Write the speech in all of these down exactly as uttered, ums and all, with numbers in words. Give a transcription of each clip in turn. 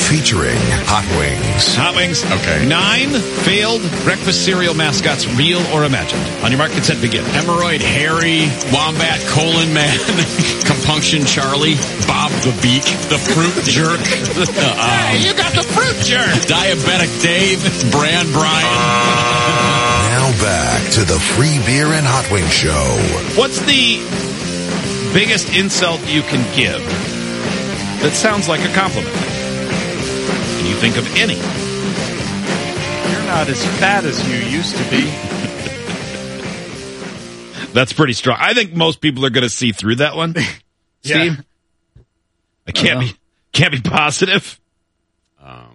featuring Hot Wings. Hot Wings. Okay. Nine failed breakfast cereal mascots, real or imagined. On your mark, get set, begin. Hemorrhoid Harry, Wombat Colon Man, Compunction Charlie, Bob the Beak, the Fruit Jerk. um, you got the fruit jerk. Diabetic Dave, Bran Brian. Now back to the Free Beer and Hot Wings Show. What's the biggest insult you can give that sounds like a compliment? Can you think of any? You're not as fat as you used to be. That's pretty strong. I think most people are going to see through that one. Steve? Yeah. I can't Uh-huh. be can't be positive. Um,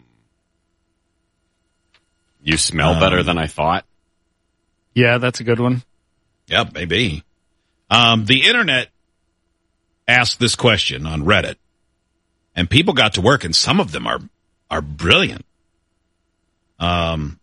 you smell Um, better than I thought. Yeah, that's a good one. Yep, maybe. Um, the internet asked this question on Reddit, and people got to work, and some of them are are brilliant. Um,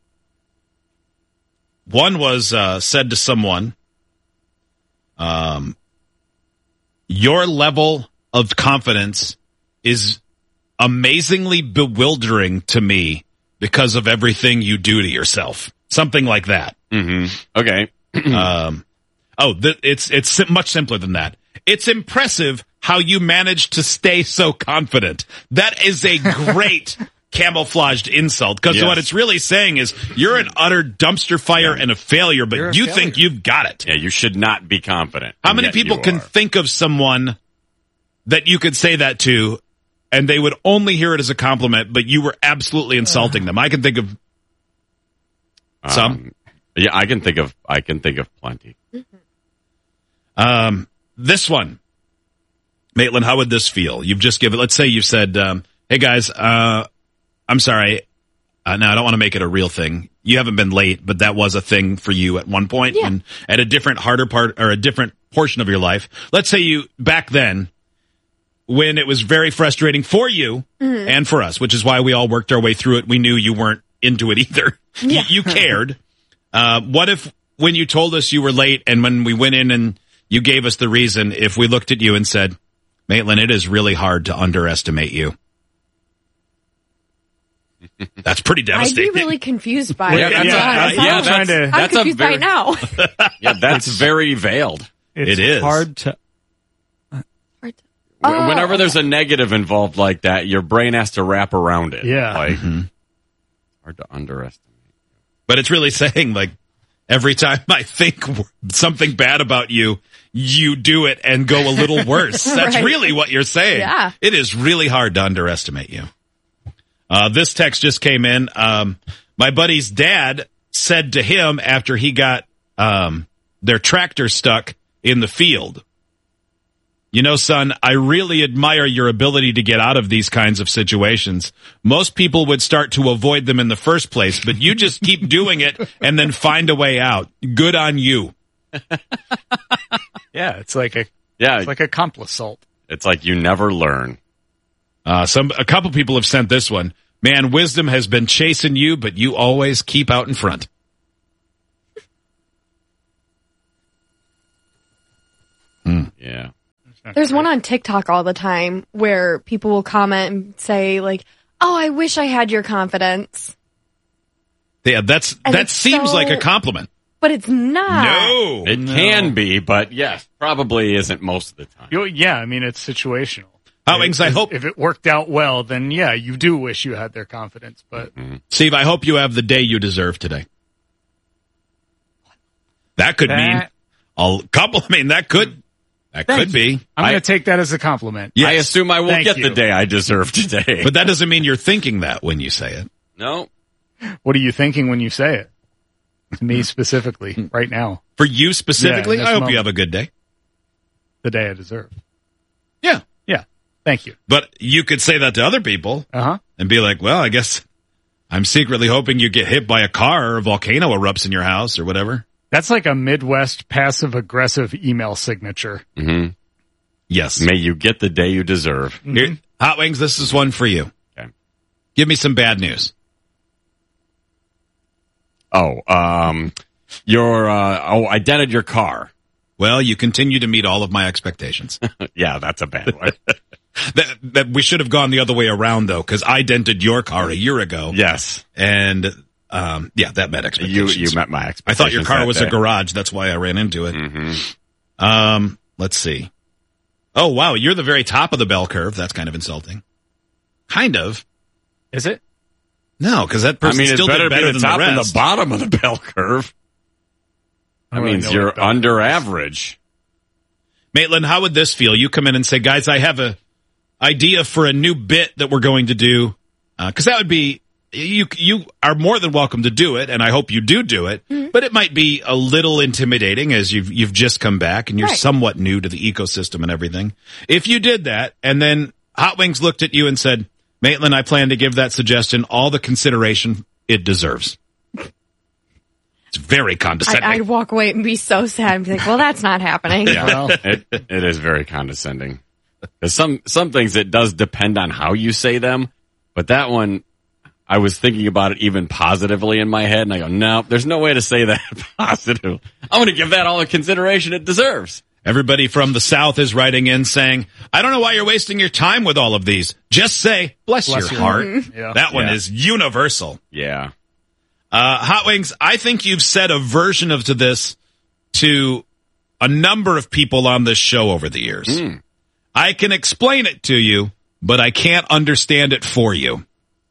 one was uh, said to someone, um, "Your level of confidence is amazingly bewildering to me because of everything you do to yourself." Something like that. Mm-hmm. Okay. um, oh, th- it's it's sim- much simpler than that. It's impressive how you managed to stay so confident. That is a great camouflaged insult, because Yes. what it's really saying is you're an utter dumpster fire and a failure, but You're a you failure. think you've got it. Yeah, you should not be confident. How and many yet people you can are. think of someone that you could say that to, and they would only hear it as a compliment, but you were absolutely insulting them? I can think of some. Um, yeah, I can think of I can think of plenty. Um, this one, Maitland, how would this feel? You've just given, let's say you've said, um, hey guys, uh, I'm sorry. Uh, no, I don't want to make it a real thing. You haven't been late, but that was a thing for you at one point, Yeah. and at a different, harder part, or a different portion of your life. Let's say you, back then, when it was very frustrating for you and for us, which is why we all worked our way through it. We knew you weren't into it either. Yeah. You, you cared. Uh, what if when you told us you were late, and when we went in and you gave us the reason, if we looked at you and said, Maitland, it is really hard to underestimate you. That's pretty I'd devastating. be really confused by Yeah, it. that's Yeah, a- I- yeah, I'm trying that's- to- I'm that's a confused very- right now. Yeah, that's very veiled. It's It is. hard to. Wh- Oh. Whenever there's a negative involved like that, your brain has to wrap around it. Yeah. Like, Mm-hmm. hard to underestimate. But it's really saying, like, every time I think something bad about you, you do it and go a little worse. That's Right. really what you're saying. Yeah. It is really hard to underestimate you. Uh, this text just came in. Um, my buddy's dad said to him after he got um, their tractor stuck in the field, you know, son, I really admire your ability to get out of these kinds of situations. Most people would start to avoid them in the first place, but you just keep doing it and then find a way out. Good on you. Yeah, it's like a Yeah, it's like a complisalt. it's like you never learn. Uh, some a couple people have sent this one. Man, wisdom has been chasing you, but you always keep out in front. Yeah. There's one on TikTok all the time where people will comment and say, like, oh, I wish I had your confidence. Yeah, that's And that it's seems so- like a compliment. But it's not. No. It can be, but yes, probably isn't most of the time. You- Yeah, I mean, it's situational. How Wings, I If- hope, if it worked out well, then yeah, you do wish you had their confidence. But Steve, I hope you have the day you deserve today. That could mean That- a couple. I mean, that could that Thank could be. I'm I- going to take that as a compliment. Yes. I assume I will Thank get you. the day I deserve today. But that doesn't mean you're thinking that when you say it. no. What are you thinking when you say it? To me specifically, right now, For you specifically, Yeah, in this I hope moment. you have a good day. the day I deserve. Yeah. Yeah. Thank you. But you could say that to other people Uh huh. and be like, well, I guess I'm secretly hoping you get hit by a car or a volcano erupts in your house or whatever. That's like a Midwest passive aggressive email signature. hmm Yes. May you get the day you deserve. Here, Hot Wings, this is one for you. Okay. Give me some bad news. Oh, um, your, uh, oh, I dented your car. Well, you continue to meet all of my expectations. Yeah, that's a bad one. that, that we should have gone the other way around, though, because I dented your car a year ago. Yes. And, um, yeah, that met expectations. You, you met my expectations. I thought your car that was day. a garage. That's why I ran into it. Mm-hmm. Um, let's see. Oh, wow. You're the very top of the bell curve. That's kind of insulting. Kind of. Is it? No, because that person I mean, it's still better did to be better the than top the and the rest. bottom of the bell curve. I That don't really means know you're what bell under curve is. average. Maitland, how would this feel? You come in and say, guys, I have a idea for a new bit that we're going to do. Uh, cause that would be, you, you are more than welcome to do it. And I hope you do do it, mm-hmm. but it might be a little intimidating as you've, you've just come back and you're right. somewhat new to the ecosystem and everything. If you did that and then Hot Wings looked at you and said, Maitland, I plan to give that suggestion all the consideration it deserves. It's very condescending. I, I'd walk away and be so sad and be like, well, that's not happening. Yeah, Well. it, it is very condescending. There's some, some things it does depend on how you say them, but that one, I was thinking about it even positively in my head, and I go, no, there's no way to say that positive. I'm going to give that all the consideration it deserves. Everybody from the South is writing in saying, I don't know why you're wasting your time with all of these. Just say, bless, Bless your your heart. heart. Yeah. That one Yeah. is universal. Yeah. Uh, Hot Wings, I think you've said a version of to this to a number of people on this show over the years. Mm. I can explain it to you, but I can't understand it for you.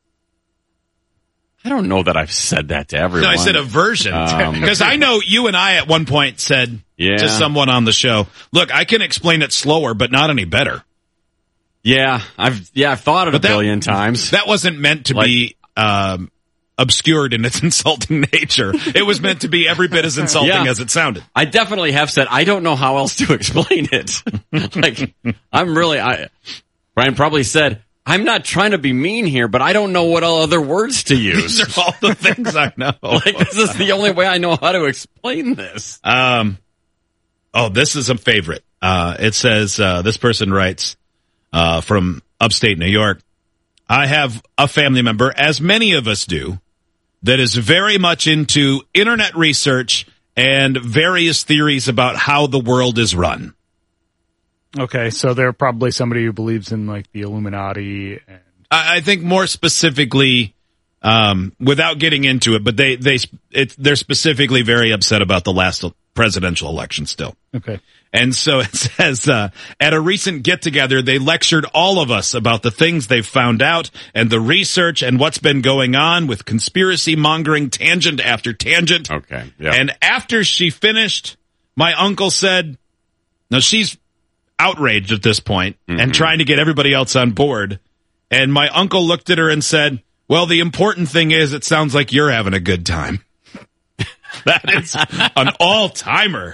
I don't know that I've said that to everyone. No, I said a version. Um, Because I know you and I at one point said Yeah. to someone on the show, look, I can explain it slower, but not any better. Yeah, I've yeah, I've thought it But a that- billion times. That wasn't meant to Like- be um, obscured in its insulting nature. It was meant to be every bit as insulting Yeah. as it sounded. I definitely have said I don't know how else to explain it. Like I'm really I Brian probably said, I'm not trying to be mean here, but I don't know what other words to use. These are all the things I know. Like this is the only way I know how to explain this. Um, oh, this is a favorite. Uh, it says, uh, this person writes, uh, from upstate New York, I have a family member, as many of us do, that is very much into internet research and various theories about how the world is run. Okay, so they're probably somebody who believes in like the Illuminati and I, I think more specifically, um, without getting into it, but they, they, it, they're specifically very upset about the last presidential election still. okay. And so it says, uh, at a recent get-together, they lectured all of us about the things they've found out and the research and what's been going on with conspiracy mongering tangent after tangent. Okay. Yeah. And after she finished, my uncle said, now she's outraged at this point Mm-hmm. and trying to get everybody else on board. And my uncle looked at her and said, well, the important thing is it sounds like you're having a good time. That is an all-timer.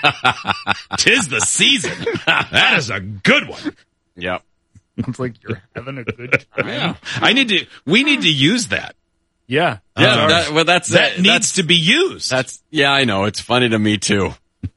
Tis the season. That is a good one. Yep. It's like you're having a good time. Yeah. I need to, we need to use that. Yeah. Yeah. Uh, that, well, that's That that, needs that's, to be used. That's yeah. I know. It's funny to me too.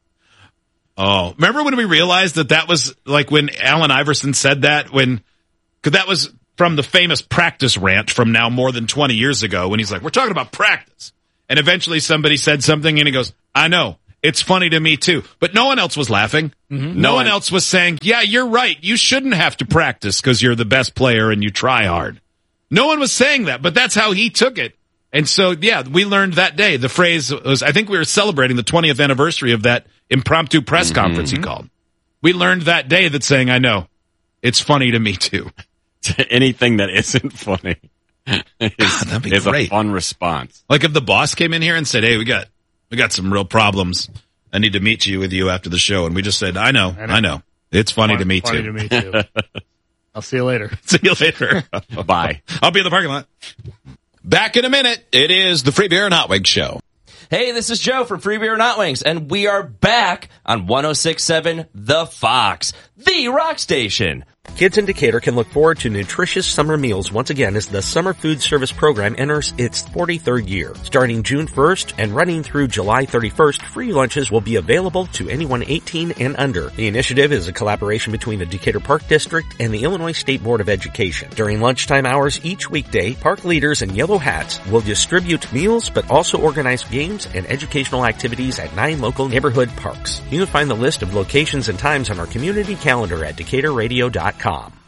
Oh, remember when we realized that that was like when Allen Iverson said that when, cause that was from the famous practice rant from now more than twenty years ago when he's like, we're talking about practice. And eventually somebody said something and he goes, I know, it's funny to me too. But no one else was laughing. Mm-hmm. No No, one I- else was saying, yeah, you're right. You shouldn't have to practice because you're the best player and you try hard. No one was saying that, but that's how he took it. And so, yeah, we learned that day. The phrase was, I think we were celebrating the twentieth anniversary of that impromptu press Mm-hmm. conference he called. We learned that day that saying, I know, it's funny to me too. Anything that isn't funny is, God, that'd be is great. a fun response. Like if the boss came in here and said, hey, we got, we got some real problems. I need to meet you with you after the show. And we just said, I know, I know. I know. It's funny to me Funny too. to me too. I'll see you later. See you later. Bye. I'll be in the parking lot. Back in a minute. It is the Free Beer and Hot Wings Show. Hey, this is Joe from Free Beer and Hot Wings, and we are back on one oh six point seven The Fox, the rock station. Kids in Decatur can look forward to nutritious summer meals once again as the Summer Food Service Program enters its forty-third year. Starting June first and running through July thirty-first, free lunches will be available to anyone eighteen and under. The initiative is a collaboration between the Decatur Park District and the Illinois State Board of Education. During lunchtime hours each weekday, park leaders in yellow hats will distribute meals but also organize games and educational activities at nine local neighborhood parks. You can find the list of locations and times on our community calendar at decatur radio dot com.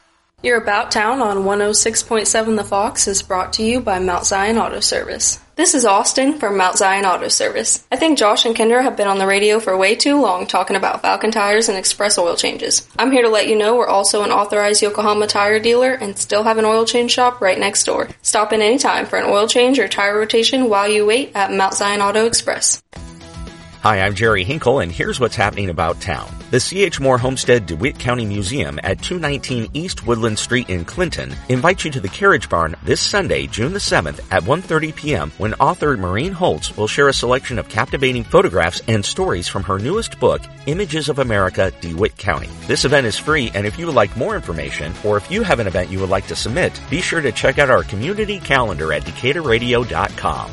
Your About Town on one oh six point seven The Fox is brought to you by Mount Zion Auto Service. This is Austin from Mount Zion Auto Service. I think Josh and Kendra have been on the radio for way too long talking about Falcon tires and express oil changes. I'm here to let you know we're also an authorized Yokohama tire dealer and still have an oil change shop right next door. Stop in anytime for an oil change or tire rotation while you wait at Mount Zion Auto Express. Hi, I'm Jerry Hinkle, and here's what's happening about town. The C H. Moore Homestead DeWitt County Museum at two nineteen East Woodland Street in Clinton invites you to the Carriage Barn this Sunday, June the seventh at one thirty p.m. when author Maureen Holtz will share a selection of captivating photographs and stories from her newest book, Images of America, DeWitt County. This event is free, and if you would like more information, or if you have an event you would like to submit, be sure to check out our community calendar at decatur radio dot com.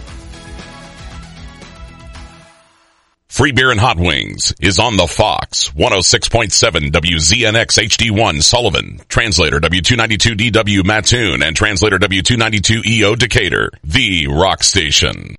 Free Beer and Hot Wings is on the Fox, one oh six point seven W Z N X H D one Sullivan, translator W two ninety-two D W Mattoon, and translator W two ninety-two E O Decatur, the rock station.